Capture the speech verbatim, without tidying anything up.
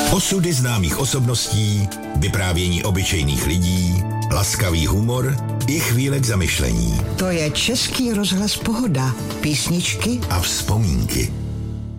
Osudy známých osobností, vyprávění obyčejných lidí, laskavý humor i chvíle k zamyšlení. To je Český rozhlas Pohoda. Písničky a vzpomínky.